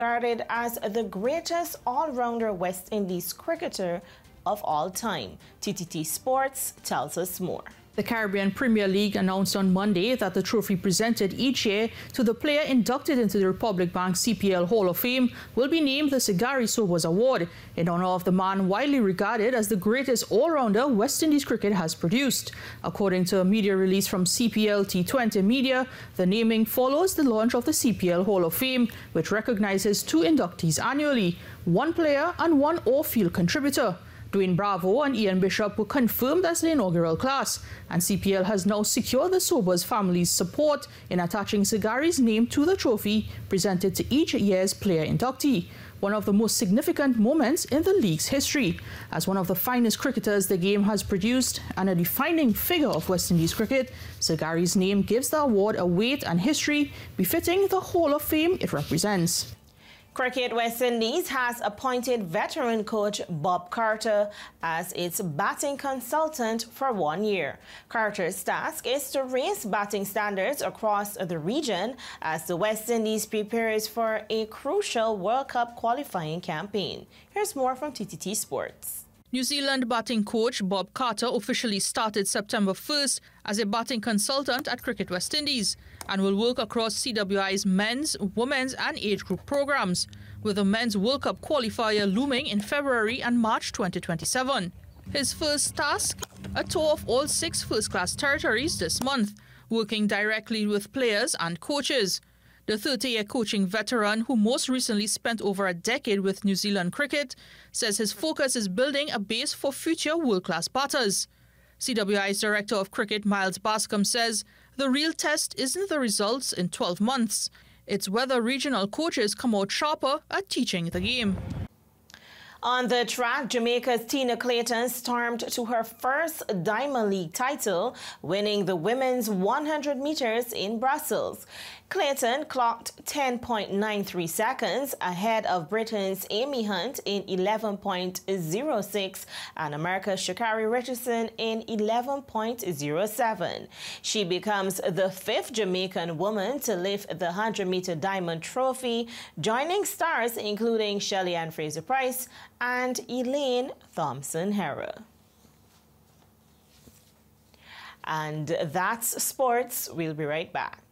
Regarded as the greatest all-rounder West Indies cricketer of all time. TTT Sports tells us more. The Caribbean Premier League announced on Monday that the trophy presented each year to the player inducted into the Republic Bank CPL Hall of Fame will be named the Sagari Sobers Award in honor of the man widely regarded as the greatest all-rounder West Indies cricket has produced. According to a media release from CPL T20 Media, the naming follows the launch of the CPL Hall of Fame, which recognizes two inductees annually, one player and one off-field contributor. Dwayne Bravo and Ian Bishop were confirmed as the inaugural class, and CPL has now secured the Sobers family's support in attaching Sagari's name to the trophy presented to each year's player inductee, one of the most significant moments in the league's history. As one of the finest cricketers the game has produced and a defining figure of West Indies cricket, Sagari's name gives the award a weight and history befitting the Hall of Fame it represents. Cricket West Indies has appointed veteran coach Bob Carter as its batting consultant for 1 year. Carter's task is to raise batting standards across the region as the West Indies prepares for a crucial World Cup qualifying campaign. Here's more from TTT Sports. New Zealand batting coach Bob Carter officially started September 1st as a batting consultant at Cricket West Indies and will work across CWI's men's, women's and age group programs, with the men's World Cup qualifier looming in February and March 2027. His first task, a tour of all 6 first-class territories this month, working directly with players and coaches. The 30-year coaching veteran, who most recently spent over a decade with New Zealand cricket, says his focus is building a base for future world-class batters. CWI's Director of Cricket, Miles Bascom, says the real test isn't the results in 12 months. It's whether regional coaches come out sharper at teaching the game. On the track, Jamaica's Tina Clayton stormed to her first Diamond League title, winning the women's 100 meters in Brussels. Clayton clocked 10.93 seconds ahead of Britain's Amy Hunt in 11.06 and America's Sha'Carri Richardson in 11.07. She becomes the 5th Jamaican woman to lift the 100-meter diamond trophy, joining stars including Shelly-Ann Fraser-Pryce and Elaine Thompson-Herah. And that's sports. We'll be right back.